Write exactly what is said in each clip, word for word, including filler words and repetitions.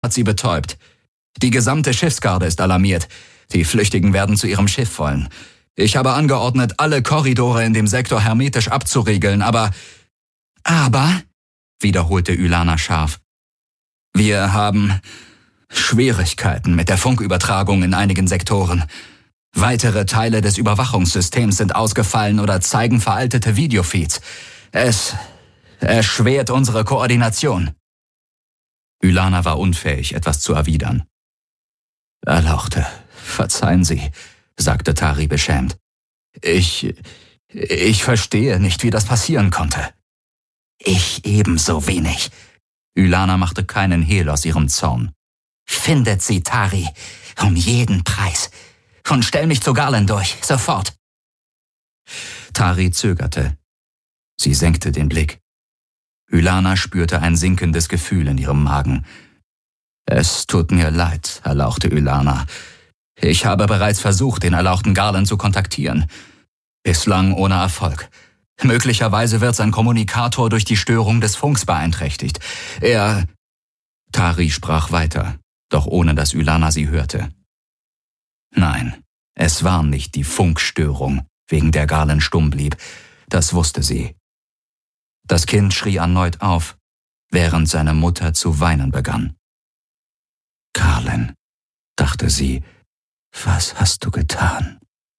hat sie betäubt. Die gesamte Schiffsgarde ist alarmiert. Die Flüchtigen werden zu ihrem Schiff wollen. Ich habe angeordnet, alle Korridore in dem Sektor hermetisch abzuriegeln, aber... Aber, wiederholte Ylana scharf, wir haben Schwierigkeiten mit der Funkübertragung in einigen Sektoren. Weitere Teile des Überwachungssystems sind ausgefallen oder zeigen veraltete Videofeeds. Es erschwert unsere Koordination. Ylana war unfähig, etwas zu erwidern. Erlauchte, verzeihen Sie, sagte Tari beschämt. Ich, ich verstehe nicht, wie das passieren konnte. Ich ebenso wenig. Ylana machte keinen Hehl aus ihrem Zorn. Findet sie, Tari, um jeden Preis. Und stell mich zu Garland durch, sofort. Tari zögerte. Sie senkte den Blick. Ylana spürte ein sinkendes Gefühl in ihrem Magen. Es tut mir leid, erlauchte Ylana. Ich habe bereits versucht, den erlauchten Garland zu kontaktieren. Bislang ohne Erfolg. Möglicherweise wird sein Kommunikator durch die Störung des Funks beeinträchtigt. Er... Tari sprach weiter, doch ohne dass Ylana sie hörte. Nein, es war nicht die Funkstörung, wegen der Garland stumm blieb. Das wusste sie. Das Kind schrie erneut auf, während seine Mutter zu weinen begann. Carlin, dachte sie, was hast du getan?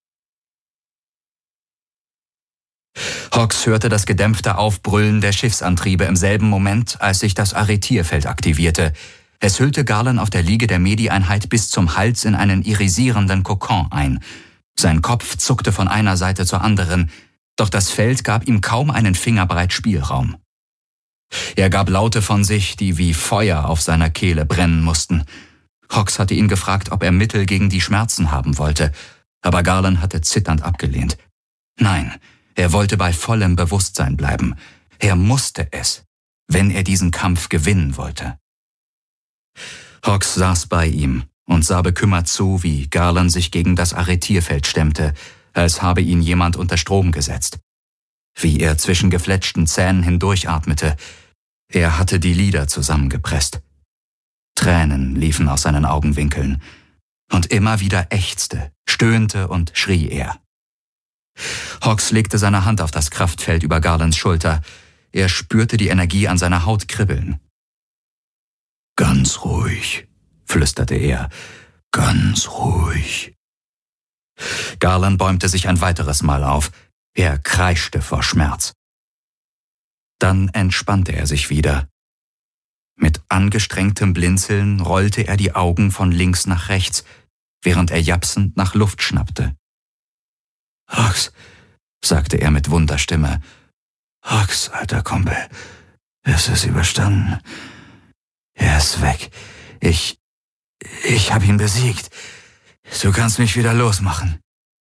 Hawks hörte das gedämpfte Aufbrüllen der Schiffsantriebe im selben Moment, als sich das Arretierfeld aktivierte. Es hüllte Garland auf der Liege der Medi-Einheit bis zum Hals in einen irisierenden Kokon ein. Sein Kopf zuckte von einer Seite zur anderen, doch das Feld gab ihm kaum einen Fingerbreit Spielraum. Er gab Laute von sich, die wie Feuer auf seiner Kehle brennen mussten. Hawks hatte ihn gefragt, ob er Mittel gegen die Schmerzen haben wollte, aber Garland hatte zitternd abgelehnt. Nein, er wollte bei vollem Bewusstsein bleiben. Er musste es, wenn er diesen Kampf gewinnen wollte. Hawks saß bei ihm und sah bekümmert zu, wie Garland sich gegen das Arretierfeld stemmte, als habe ihn jemand unter Strom gesetzt. Wie er zwischen gefletschten Zähnen hindurchatmete. Er hatte die Lider zusammengepresst. Tränen liefen aus seinen Augenwinkeln. Und immer wieder ächzte, stöhnte und schrie er. Hawks legte seine Hand auf das Kraftfeld über Garlands Schulter. Er spürte die Energie an seiner Haut kribbeln. »Ganz ruhig«, flüsterte er, »ganz ruhig.« Garland bäumte sich ein weiteres Mal auf. Er kreischte vor Schmerz. Dann entspannte er sich wieder. Mit angestrengtem Blinzeln rollte er die Augen von links nach rechts, während er japsend nach Luft schnappte. »Hawks«, sagte er mit Wunderstimme. »Hawks, alter Kumpel, es ist überstanden. Er ist weg. Ich... ich hab ihn besiegt. Du kannst mich wieder losmachen.«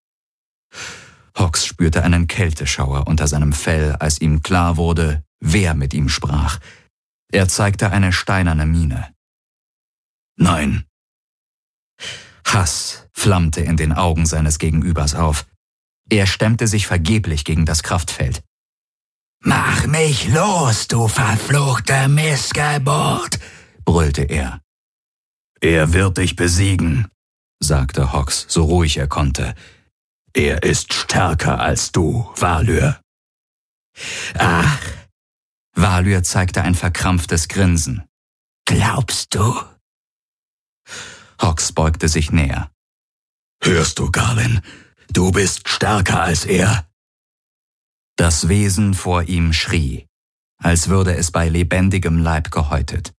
Hawks spürte einen Kälteschauer unter seinem Fell, als ihm klar wurde, wer mit ihm sprach. Er zeigte eine steinerne Miene. »Nein.« Hass flammte in den Augen seines Gegenübers auf. Er stemmte sich vergeblich gegen das Kraftfeld. »Mach mich los, du verfluchte Missgeburt«, brüllte er. »Er wird dich besiegen«, sagte Hawks, so ruhig er konnte. »Er ist stärker als du, Valyr.« »Ach«, Valyr zeigte ein verkrampftes Grinsen. »Glaubst du?« Hawks beugte sich näher. »Hörst du, Garland? Du bist stärker als er.« Das Wesen vor ihm schrie, als würde es bei lebendigem Leib gehäutet.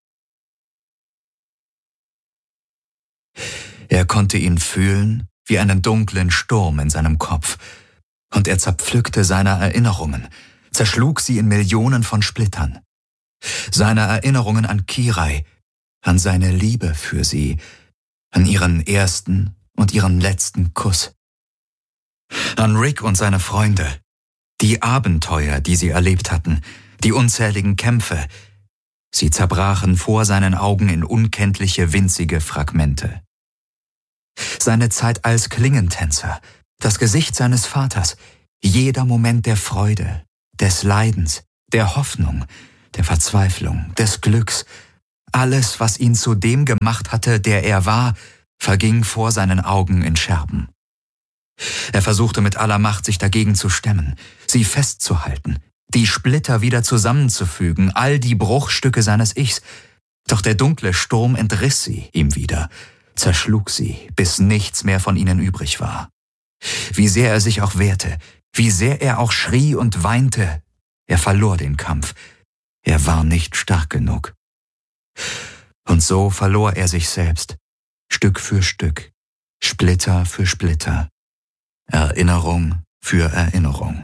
Er konnte ihn fühlen wie einen dunklen Sturm in seinem Kopf, und er zerpflückte seine Erinnerungen, zerschlug sie in Millionen von Splittern. Seine Erinnerungen an Kirai, an seine Liebe für sie, an ihren ersten und ihren letzten Kuss. An Rick und seine Freunde, die Abenteuer, die sie erlebt hatten, die unzähligen Kämpfe. Sie zerbrachen vor seinen Augen in unkenntliche winzige Fragmente. Seine Zeit als Klingentänzer, das Gesicht seines Vaters, jeder Moment der Freude, des Leidens, der Hoffnung, der Verzweiflung, des Glücks, Alles, was ihn zu dem gemacht hatte, der er war, verging vor seinen Augen in Scherben. Er versuchte mit aller Macht, sich dagegen zu stemmen, sie festzuhalten, die Splitter wieder zusammenzufügen, all die Bruchstücke seines Ichs. Doch der dunkle Sturm entriss sie ihm wieder, zerschlug sie, bis nichts mehr von ihnen übrig war. Wie sehr er sich auch wehrte, wie sehr er auch schrie und weinte, er verlor den Kampf. Er war nicht stark genug. Und so verlor er sich selbst, Stück für Stück, Splitter für Splitter, Erinnerung für Erinnerung.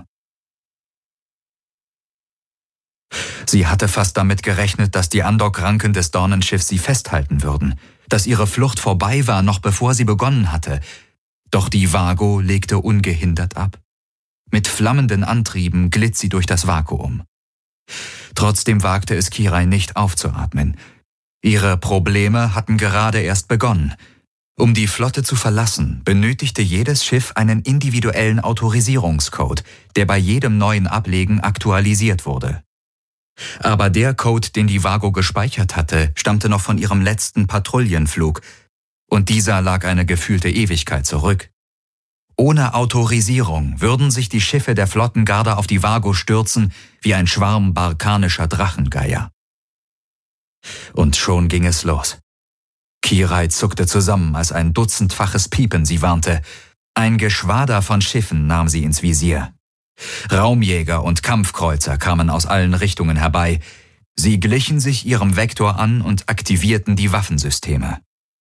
Sie hatte fast damit gerechnet, dass die Andockranken des Dornenschiffs sie festhalten würden, dass ihre Flucht vorbei war, noch bevor sie begonnen hatte. Doch die Vago legte ungehindert ab. Mit flammenden Antrieben glitt sie durch das Vakuum. Trotzdem wagte es Kirai nicht aufzuatmen. Ihre Probleme hatten gerade erst begonnen. Um die Flotte zu verlassen, benötigte jedes Schiff einen individuellen Autorisierungscode, der bei jedem neuen Ablegen aktualisiert wurde. Aber der Code, den die Vago gespeichert hatte, stammte noch von ihrem letzten Patrouillenflug, und dieser lag eine gefühlte Ewigkeit zurück. Ohne Autorisierung würden sich die Schiffe der Flottengarde auf die Vago stürzen wie ein Schwarm barkanischer Drachengeier. Und schon ging es los. Kirai zuckte zusammen, als ein dutzendfaches Piepen sie warnte. Ein Geschwader von Schiffen nahm sie ins Visier. Raumjäger und Kampfkreuzer kamen aus allen Richtungen herbei. Sie glichen sich ihrem Vektor an und aktivierten die Waffensysteme.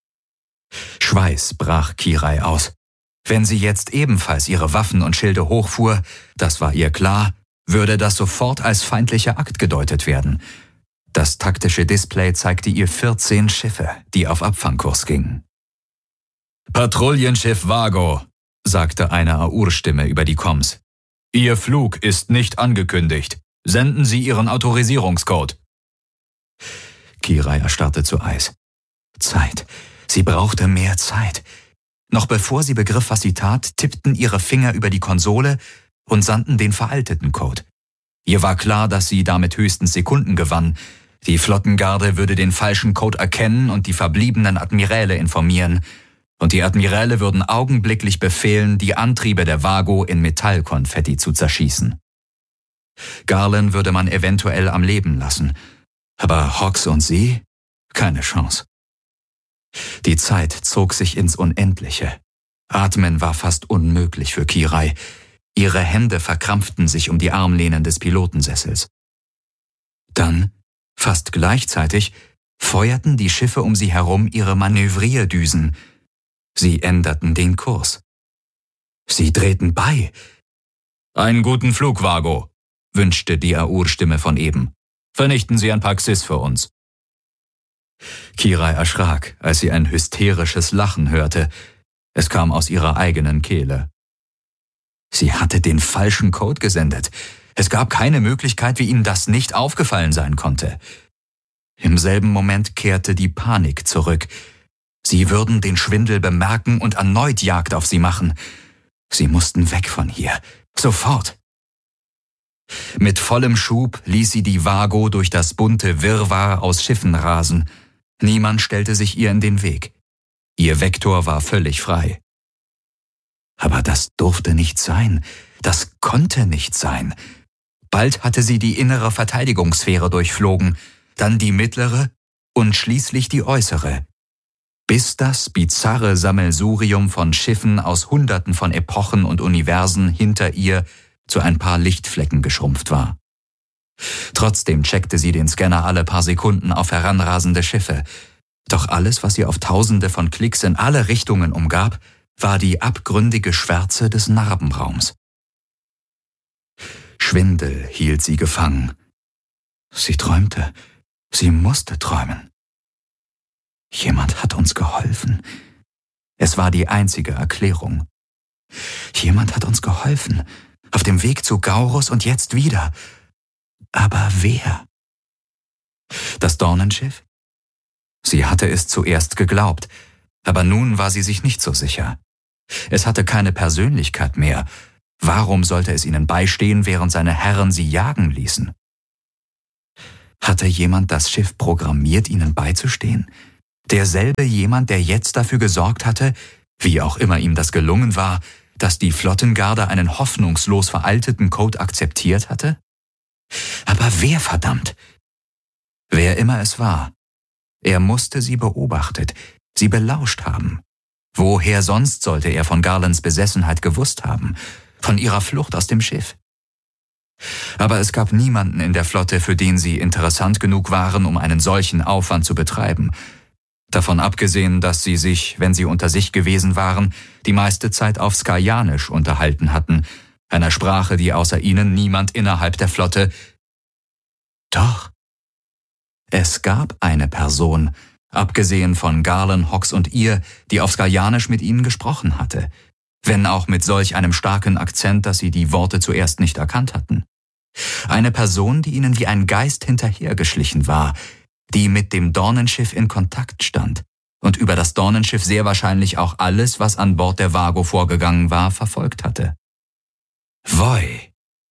Schweiß brach Kirai aus. Wenn sie jetzt ebenfalls ihre Waffen und Schilde hochfuhr, das war ihr klar, würde das sofort als feindlicher Akt gedeutet werden. Das taktische Display zeigte ihr vierzehn Schiffe, die auf Abfangkurs gingen. »Patrouillenschiff Vago«, sagte eine A U R-Stimme über die Comms. »Ihr Flug ist nicht angekündigt. Senden Sie Ihren Autorisierungscode.« Kirai erstarrte zu Eis. Zeit. Sie brauchte mehr Zeit. Noch bevor sie begriff, was sie tat, tippten ihre Finger über die Konsole und sandten den veralteten Code. Ihr war klar, dass sie damit höchstens Sekunden gewann. Die Flottengarde würde den falschen Code erkennen und die verbliebenen Admiräle informieren. Und die Admiräle würden augenblicklich befehlen, die Antriebe der Vago in Metallkonfetti zu zerschießen. Garland würde man eventuell am Leben lassen. Aber Hawks und sie? Keine Chance. Die Zeit zog sich ins Unendliche. Atmen war fast unmöglich für Kirai. Ihre Hände verkrampften sich um die Armlehnen des Pilotensessels. Dann, fast gleichzeitig, feuerten die Schiffe um sie herum ihre Manövrierdüsen. Sie änderten den Kurs. Sie drehten bei. »Einen guten Flug, Vago«, wünschte die A U R-Stimme von eben. »Vernichten Sie ein paar Xys für uns.« Kirai erschrak, als sie ein hysterisches Lachen hörte. Es kam aus ihrer eigenen Kehle. Sie hatte den falschen Code gesendet. Es gab keine Möglichkeit, wie ihnen das nicht aufgefallen sein konnte. Im selben Moment kehrte die Panik zurück. Sie würden den Schwindel bemerken und erneut Jagd auf sie machen. Sie mussten weg von hier. Sofort. Mit vollem Schub ließ sie die Vago durch das bunte Wirrwarr aus Schiffen rasen. Niemand stellte sich ihr in den Weg. Ihr Vektor war völlig frei. Aber das durfte nicht sein. Das konnte nicht sein. Bald hatte sie die innere Verteidigungssphäre durchflogen, dann die mittlere und schließlich die äußere. Bis das bizarre Sammelsurium von Schiffen aus Hunderten von Epochen und Universen hinter ihr zu ein paar Lichtflecken geschrumpft war. Trotzdem checkte sie den Scanner alle paar Sekunden auf heranrasende Schiffe. Doch alles, was sie auf Tausende von Klicks in alle Richtungen umgab, war die abgründige Schwärze des Narbenraums. Schwindel hielt sie gefangen. Sie träumte. Sie musste träumen. Jemand hat uns geholfen. Es war die einzige Erklärung. Jemand hat uns geholfen. Auf dem Weg zu Gaurus und jetzt wieder. Aber wer? Das Dornenschiff? Sie hatte es zuerst geglaubt, aber nun war sie sich nicht so sicher. Es hatte keine Persönlichkeit mehr. Warum sollte es ihnen beistehen, während seine Herren sie jagen ließen? Hatte jemand das Schiff programmiert, ihnen beizustehen? Derselbe jemand, der jetzt dafür gesorgt hatte, wie auch immer ihm das gelungen war, dass die Flottengarde einen hoffnungslos veralteten Code akzeptiert hatte? Aber wer, verdammt? Wer immer es war, er musste sie beobachtet, sie belauscht haben. Woher sonst sollte er von Garlands Besessenheit gewusst haben, von ihrer Flucht aus dem Schiff? Aber es gab niemanden in der Flotte, für den sie interessant genug waren, um einen solchen Aufwand zu betreiben. Davon abgesehen, dass sie sich, wenn sie unter sich gewesen waren, die meiste Zeit auf Skajanisch unterhalten hatten, einer Sprache, die außer ihnen niemand innerhalb der Flotte... Doch, es gab eine Person, abgesehen von Garland, Hawks und ihr, die auf Skajanisch mit ihnen gesprochen hatte, wenn auch mit solch einem starken Akzent, dass sie die Worte zuerst nicht erkannt hatten. Eine Person, die ihnen wie ein Geist hinterhergeschlichen war, die mit dem Dornenschiff in Kontakt stand und über das Dornenschiff sehr wahrscheinlich auch alles, was an Bord der Vago vorgegangen war, verfolgt hatte. Voi.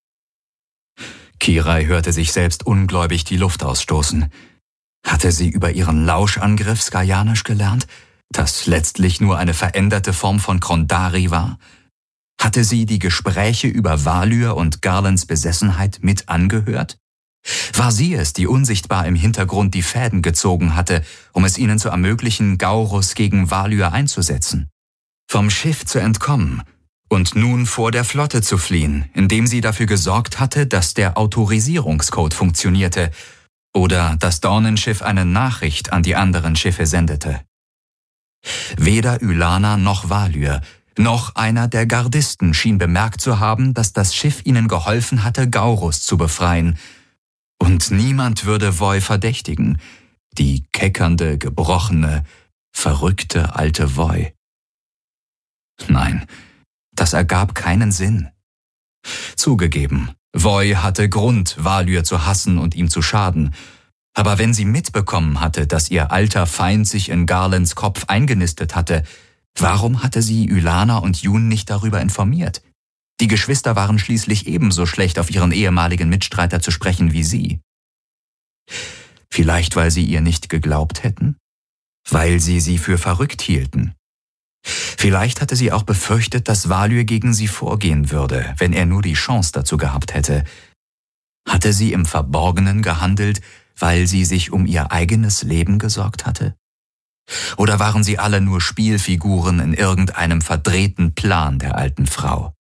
Kirai hörte sich selbst ungläubig die Luft ausstoßen. Hatte sie über ihren Lauschangriff Skajanisch gelernt, das letztlich nur eine veränderte Form von Krondari war? Hatte sie die Gespräche über Valyr und Garlands Besessenheit mit angehört? War sie es, die unsichtbar im Hintergrund die Fäden gezogen hatte, um es ihnen zu ermöglichen, Gaurus gegen Valyr einzusetzen? Vom Schiff zu entkommen und nun vor der Flotte zu fliehen, indem sie dafür gesorgt hatte, dass der Autorisierungscode funktionierte oder das Dornenschiff eine Nachricht an die anderen Schiffe sendete. Weder Ylana noch Valyr, noch einer der Gardisten schien bemerkt zu haben, dass das Schiff ihnen geholfen hatte, Gaurus zu befreien. Und niemand würde Voi verdächtigen, die keckernde, gebrochene, verrückte alte Voi. Nein, das ergab keinen Sinn. Zugegeben, Voi hatte Grund, Valyr zu hassen und ihm zu schaden, aber wenn sie mitbekommen hatte, dass ihr alter Feind sich in Garlands Kopf eingenistet hatte, warum hatte sie Ylana und Jun nicht darüber informiert? Die Geschwister waren schließlich ebenso schlecht auf ihren ehemaligen Mitstreiter zu sprechen wie sie. Vielleicht, weil sie ihr nicht geglaubt hätten? Weil sie sie für verrückt hielten? Vielleicht hatte sie auch befürchtet, dass Valyr gegen sie vorgehen würde, wenn er nur die Chance dazu gehabt hätte. Hatte sie im Verborgenen gehandelt, weil sie sich um ihr eigenes Leben gesorgt hatte? Oder waren sie alle nur Spielfiguren in irgendeinem verdrehten Plan der alten Frau?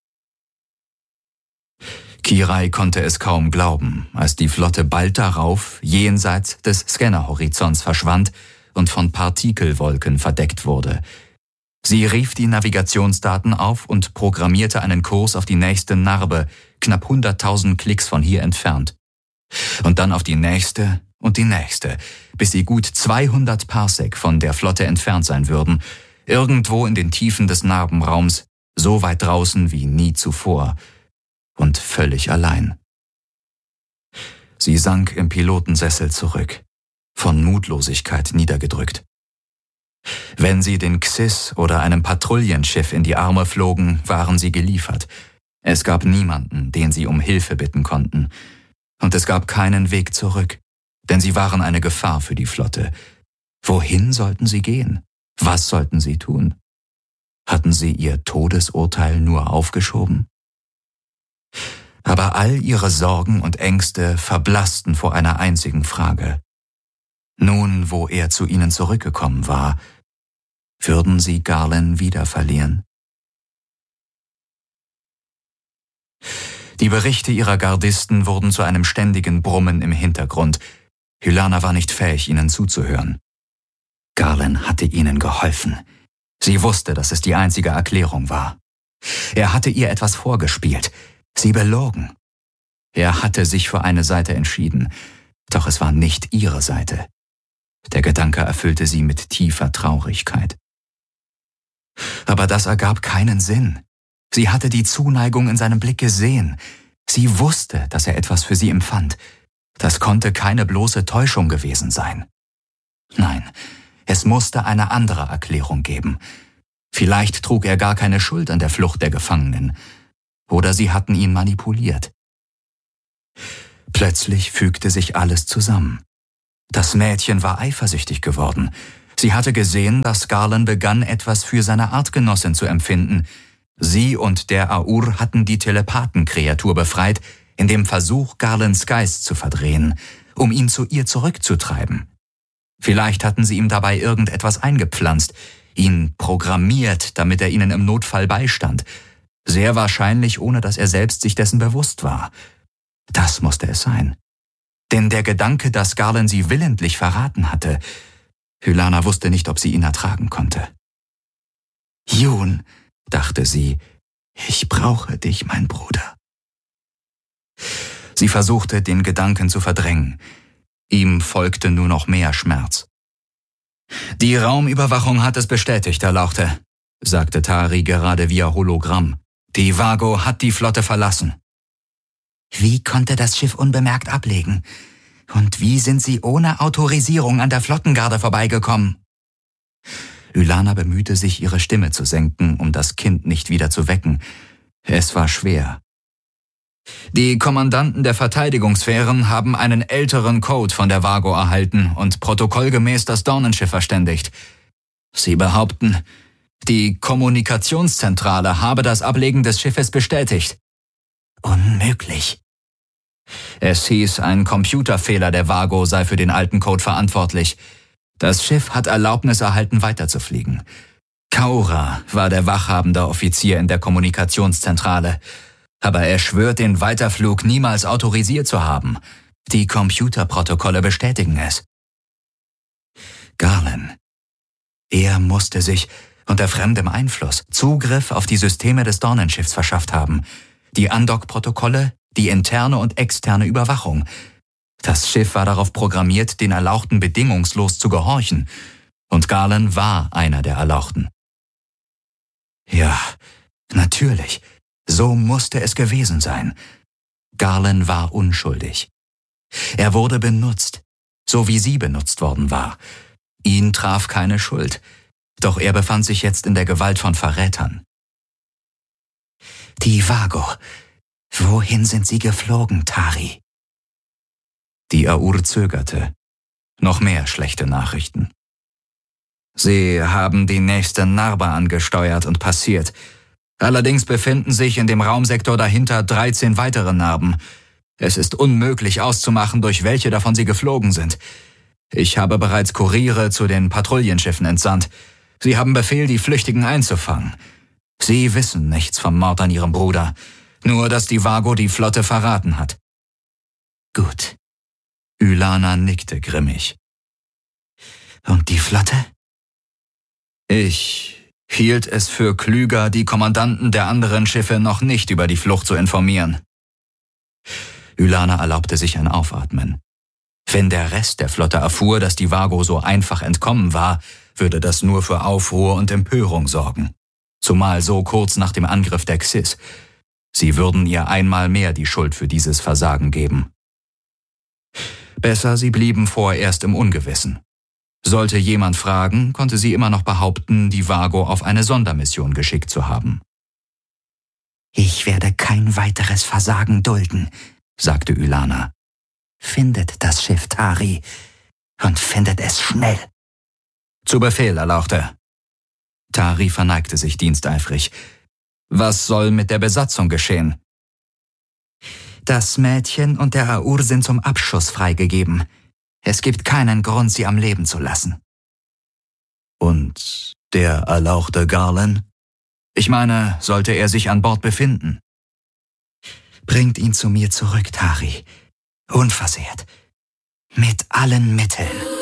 Kirai konnte es kaum glauben, als die Flotte bald darauf jenseits des Scannerhorizonts verschwand und von Partikelwolken verdeckt wurde. Sie rief die Navigationsdaten auf und programmierte einen Kurs auf die nächste Narbe, knapp hunderttausend Klicks von hier entfernt. Und dann auf die nächste und die nächste, bis sie gut zweihundert Parsec von der Flotte entfernt sein würden, irgendwo in den Tiefen des Narbenraums, so weit draußen wie nie zuvor und völlig allein. Sie sank im Pilotensessel zurück, von Mutlosigkeit niedergedrückt. Wenn sie den Xys oder einem Patrouillenschiff in die Arme flogen, waren sie geliefert. Es gab niemanden, den sie um Hilfe bitten konnten. Und es gab keinen Weg zurück, denn sie waren eine Gefahr für die Flotte. Wohin sollten sie gehen? Was sollten sie tun? Hatten sie ihr Todesurteil nur aufgeschoben? Aber all ihre Sorgen und Ängste verblassten vor einer einzigen Frage. Nun, wo er zu ihnen zurückgekommen war, würden sie Garland wieder verlieren? Die Berichte ihrer Gardisten wurden zu einem ständigen Brummen im Hintergrund. Ylana war nicht fähig, ihnen zuzuhören. Garland hatte ihnen geholfen. Sie wusste, dass es die einzige Erklärung war. Er hatte ihr etwas vorgespielt, sie belogen. Er hatte sich für eine Seite entschieden, doch es war nicht ihre Seite. Der Gedanke erfüllte sie mit tiefer Traurigkeit. Aber das ergab keinen Sinn. Sie hatte die Zuneigung in seinem Blick gesehen. Sie wusste, dass er etwas für sie empfand. Das konnte keine bloße Täuschung gewesen sein. Nein, es musste eine andere Erklärung geben. Vielleicht trug er gar keine Schuld an der Flucht der Gefangenen. Oder sie hatten ihn manipuliert. Plötzlich fügte sich alles zusammen. Das Mädchen war eifersüchtig geworden. Sie hatte gesehen, dass Garland begann, etwas für seine Artgenossin zu empfinden. Sie und der Aur hatten die Telepathenkreatur befreit, in dem Versuch, Garlands Geist zu verdrehen, um ihn zu ihr zurückzutreiben. Vielleicht hatten sie ihm dabei irgendetwas eingepflanzt, ihn programmiert, damit er ihnen im Notfall beistand. Sehr wahrscheinlich, ohne dass er selbst sich dessen bewusst war. Das musste es sein. Denn der Gedanke, dass Garland sie willentlich verraten hatte, Hyllana wusste nicht, ob sie ihn ertragen konnte. »Jun«, dachte sie, »ich brauche dich, mein Bruder.« Sie versuchte, den Gedanken zu verdrängen. Ihm folgte nur noch mehr Schmerz. »Die Raumüberwachung hat es bestätigt, Erlauchte«, sagte Tari gerade via Hologramm. »Die Vago hat die Flotte verlassen.« »Wie konnte das Schiff unbemerkt ablegen? Und wie sind sie ohne Autorisierung an der Flottengarde vorbeigekommen?« Hyllana bemühte sich, ihre Stimme zu senken, um das Kind nicht wieder zu wecken. Es war schwer. »Die Kommandanten der Verteidigungssphären haben einen älteren Code von der Vago erhalten und protokollgemäß das Dornenschiff verständigt. Sie behaupten, die Kommunikationszentrale habe das Ablegen des Schiffes bestätigt.« »Unmöglich.« Es hieß, ein Computerfehler der Vago sei für den alten Code verantwortlich. Das Schiff hat Erlaubnis erhalten, weiterzufliegen. Kaura war der wachhabende Offizier in der Kommunikationszentrale. Aber er schwört, den Weiterflug niemals autorisiert zu haben. Die Computerprotokolle bestätigen es. Garland. Er musste sich unter fremdem Einfluss Zugriff auf die Systeme des Dornenschiffs verschafft haben. Die Andock-Protokolle, die interne und externe Überwachung. Das Schiff war darauf programmiert, den Erlauchten bedingungslos zu gehorchen. Und Garland war einer der Erlauchten. Ja, natürlich. So musste es gewesen sein. Garland war unschuldig. Er wurde benutzt, so wie sie benutzt worden war. Ihn traf keine Schuld, doch er befand sich jetzt in der Gewalt von Verrätern. Die Vago. Wohin sind sie geflogen, Tari? Die Aur zögerte. Noch mehr schlechte Nachrichten. Sie haben die nächste Narba angesteuert und passiert. Allerdings befinden sich in dem Raumsektor dahinter dreizehn weitere Narben. Es ist unmöglich auszumachen, durch welche davon sie geflogen sind. Ich habe bereits Kuriere zu den Patrouillenschiffen entsandt. Sie haben Befehl, die Flüchtigen einzufangen. Sie wissen nichts vom Mord an ihrem Bruder, nur dass die Vago die Flotte verraten hat. Gut. Hyllana nickte grimmig. Und die Flotte? Ich hielt es für klüger, die Kommandanten der anderen Schiffe noch nicht über die Flucht zu informieren. Hyllana erlaubte sich ein Aufatmen. Wenn der Rest der Flotte erfuhr, dass die Vago so einfach entkommen war, würde das nur für Aufruhr und Empörung sorgen. Zumal so kurz nach dem Angriff der Xys. Sie würden ihr einmal mehr die Schuld für dieses Versagen geben. Besser, sie blieben vorerst im Ungewissen. Sollte jemand fragen, konnte sie immer noch behaupten, die Vago auf eine Sondermission geschickt zu haben. »Ich werde kein weiteres Versagen dulden«, sagte Hyllana. »Findet das Schiff Tari und findet es schnell.« »Zu Befehl, Erlauchte.« Tari verneigte sich diensteifrig. »Was soll mit der Besatzung geschehen?« »Das Mädchen und der Aur sind zum Abschuss freigegeben. Es gibt keinen Grund, sie am Leben zu lassen.« »Und der erlauchte Garland? Ich meine, sollte er sich an Bord befinden?« »Bringt ihn zu mir zurück, Tari. Unversehrt. Mit allen Mitteln.«